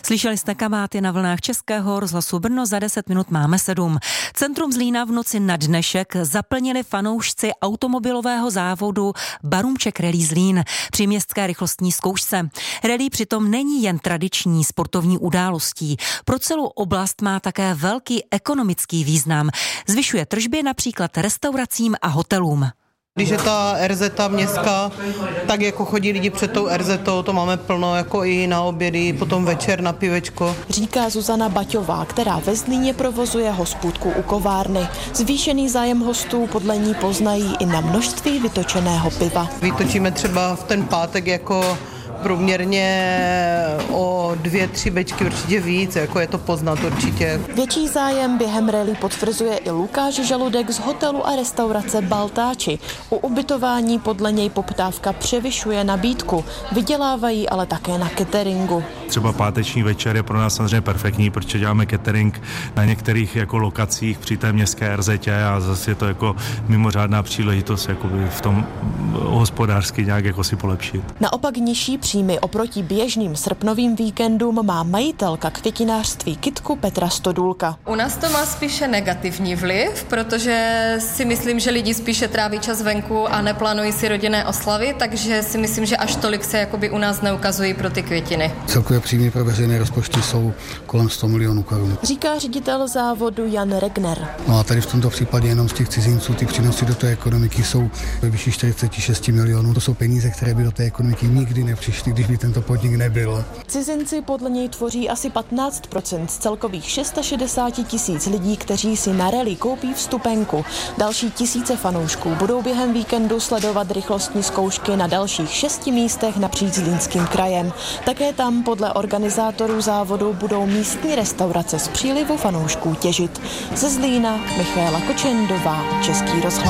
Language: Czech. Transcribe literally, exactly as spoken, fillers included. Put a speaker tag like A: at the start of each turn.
A: Slyšeli jste Kamáty na vlnách Českého rozhlasu Brno, za deset minut máme sedm. Centrum Zlína v noci na dnešek zaplnili fanoušci automobilového závodu Barumček Rally Zlín při městské rychlostní zkoušce. Rally přitom není jen tradiční sportovní událostí. Pro celou oblast má také velký ekonomický význam. Zvyšuje tržby například restauracím a hotelům.
B: Když je ta er zet městská, tak jako chodí lidi před tou er zetou, to máme plno jako i na obědy, potom večer na pivečko.
C: Říká Zuzana Baťová, která ve Zlíně provozuje hospůdku u kovárny. Zvýšený zájem hostů podle ní poznají i na množství vytočeného piva.
B: Vytočíme třeba v ten pátek jako průměrně o dvě, tři bečky určitě víc, jako je to poznat určitě.
C: Větší zájem během rally potvrzuje i Lukáš Žaludek z hotelu a restaurace Baltáči. U ubytování podle něj poptávka převyšuje nabídku. Vydělávají ale také na cateringu.
D: Třeba páteční večer je pro nás samozřejmě perfektní, protože děláme catering na některých jako lokacích při té městské er zetě a zase je to jako mimořádná příležitost jakoby v tom hospodářsky nějak jako si polepšit.
C: Naopak nižší příjmy oproti běžným srpnovým víkendům má majitelka květinářství Kytku Petra Stodůlka.
E: U nás to má spíše negativní vliv, protože si myslím, že lidi spíše tráví čas venku a neplánují si rodinné oslavy, takže si myslím, že až tolik se jakoby u nás neukazují pro ty květiny.
F: Celkové příjmy pro veřejné rozpočty jsou kolem sto milionů korun.
C: Říká ředitel závodu Jan Regner.
F: No a tady v tomto případě jenom z těch cizinců ty přínosy do té ekonomiky jsou ve výši čtyřicet šest milionů. To jsou peníze, které by do té ekonomiky nikdy nepřišly, když by tento podnik nebyl.
C: Cizinci podle něj tvoří asi patnáct procent z celkových šedesát šest tisíc lidí, kteří si na rally koupí vstupenku. Další tisíce fanoušků budou během víkendu sledovat rychlostní zkoušky na dalších šesti místech napříč Zlínským krajem. Také tam podle organizátorů závodu budou místní restaurace z přílivu fanoušků těžit. Ze Zlína Michaela Kočendová, Český rozhlas.